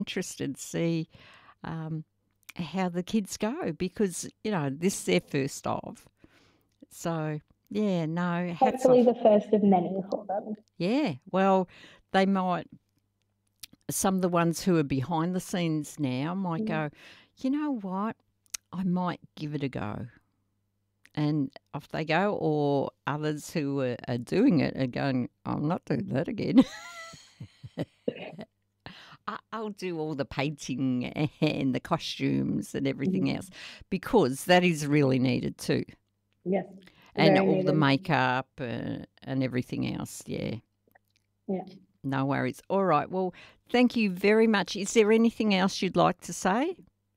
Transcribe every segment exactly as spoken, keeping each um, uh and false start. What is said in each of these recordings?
interested to see um, how the kids go because, you know, this is their first of. So, yeah, no, hats Hopefully, off. the first of many for them. Yeah, well, they might, some of the ones who are behind the scenes now might Mm. go, you know what, I might give it a go. And off they go, or others who are, are doing it are going, I'm not doing that again. I- I'll do all the painting and the costumes and everything else Mm. because that is really needed too. Yes, And very all the needed. makeup uh, and everything else. Yeah, Yeah. no worries. All right. Well, thank you very much. Is there anything else you'd like to say?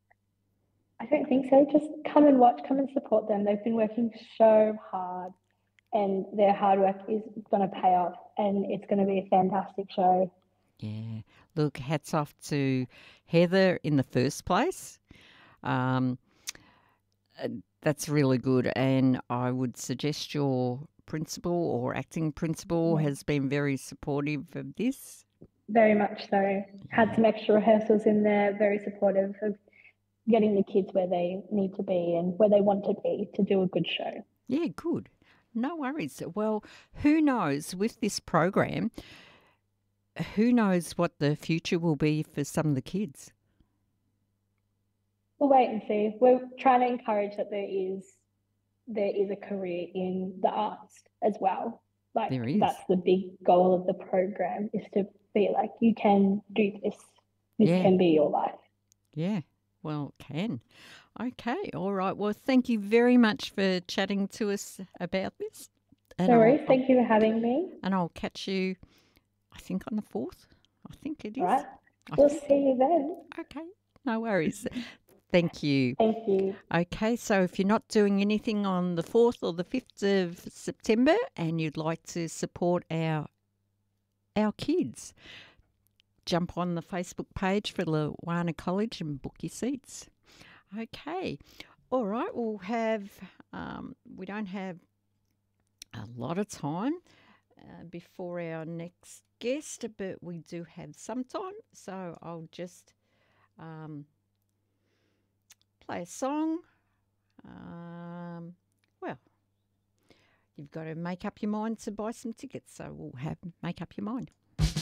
I don't think so. Just come and watch, come and support them. They've been working so hard and their hard work is going to pay off and it's going to be a fantastic show. Yeah. Look, hats off to Heather in the first place. Um, uh, that's really good. And I would suggest your principal or acting principal Yeah, has been very supportive of this. very much so. Had Yeah. some extra rehearsals in there, very supportive of getting the kids where they need to be and where they want to be to do a good show. Yeah, good. No worries. Well, who knows with this program, who knows what the future will be for some of the kids? We'll wait and see. We're trying to encourage that there is there is a career in the arts as well. Like There is. that's the big goal of the program is to be like you can do this. This Yeah. can be your life. Yeah. Well, it can. Okay. All right. Well, thank you very much for chatting to us about this. And No I'll, worries. I'll Thank you for having me. and I'll catch you I think on the fourth. I think it All is. right. I We'll think. see you then. Okay. No worries. Thank you. Thank you. Okay, so if you're not doing anything on the fourth or the fifth of September and you'd like to support our our kids, jump on the Facebook page for Luana College and book your seats. Okay, all right, we'll have, um, we don't have a lot of time uh, before our next guest, but we do have some time, so I'll just um, play a song. Um, well, you've got to make up your mind to buy some tickets, so we'll have make up your mind.